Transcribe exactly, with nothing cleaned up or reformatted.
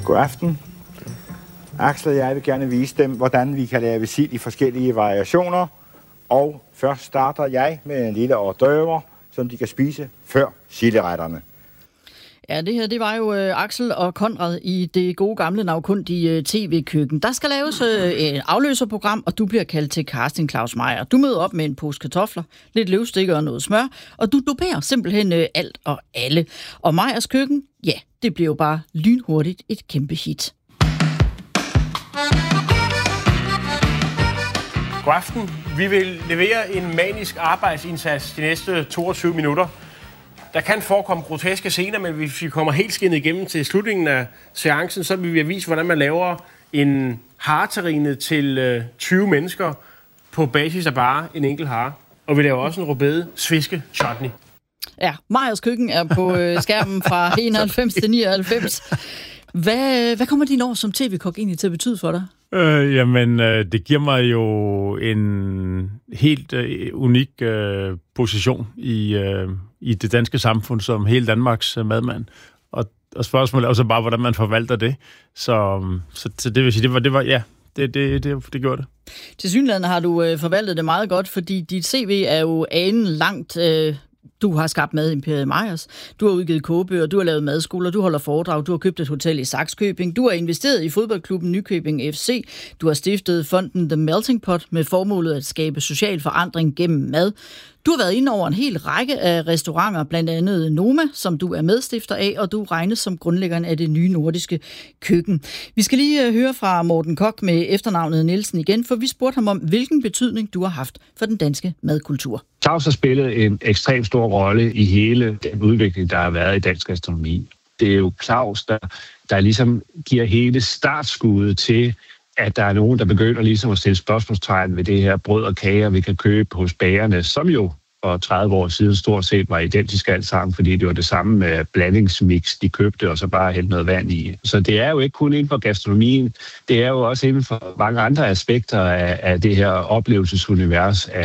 God aften. Axel og jeg vil gerne vise dem, hvordan vi kan lave sild i forskellige variationer. Og først starter jeg med en lille hors d'oeuvre, som de kan spise før silderetterne. Ja, det her, det var jo øh, Axel og Konrad i det gode gamle navnkundige øh, tv-køkken. Der skal laves øh, et afløserprogram, og du bliver kaldt til casting, Claus Meyer. Du møder op med en pose kartofler, lidt løvstikker og noget smør, og du doberer simpelthen øh, alt og alle. Og Meyers køkken, ja, det bliver jo bare lynhurtigt et kæmpe hit. God aften. Vi vil levere en manisk arbejdsindsats de næste toogtyve minutter. Der kan forekomme groteske scener, men hvis vi kommer helt skinnet igennem til slutningen af seancen, så vil vi vise, hvordan man laver en hareterrine til tyve mennesker på basis af bare en enkelt hare. Og vi laver også en rødbede sviske chutney. Ja, Meyers køkken er på øh, skærmen fra enoghalvfems til nioghalvfems. Hvad, hvad kommer din år som tv-kok egentlig til at betyde for dig? Øh, jamen, øh, det giver mig jo en helt øh, unik øh, position i, øh, i det danske samfund som hele Danmarks øh, madmand. Og, og spørgsmålet er jo så bare, hvordan man forvalter det. Så, så, så det vil sige, det var, det var ja, det, det, det, det gjorde det. Tilsyneladende har du øh, forvaltet det meget godt, fordi dit C V er jo anen langt. Øh Du har skabt Madimperiet Meyers, du har udgivet kogebøger, du har lavet madskoler, du holder foredrag, du har købt et hotel i Sakskøbing, du har investeret i fodboldklubben Nykøbing F C, du har stiftet fonden The Melting Pot med formålet at skabe social forandring gennem mad. Du har været inde over en hel række af restauranter, blandt andet Noma, som du er medstifter af, og du regnes som grundlæggeren af det nye nordiske køkken. Vi skal lige høre fra Morten Koch med efternavnet Nielsen igen, for vi spurgte ham om, hvilken betydning du har haft for den danske madkultur. Claus har spillet en ekstremt stor rolle i hele den udvikling, der har været i dansk gastronomi. Det er jo Claus, der, der ligesom giver hele startskuddet til, at der er nogen, der begynder ligesom at stille spørgsmålstegn ved det her brød og kager, vi kan købe hos bagerne, som jo for tredive år siden stort set var identisk alt sammen, fordi det var det samme blandingsmix, de købte, og så bare hælde noget vand i. Så det er jo ikke kun inden for gastronomien, det er jo også inden for mange andre aspekter af, af det her oplevelsesunivers,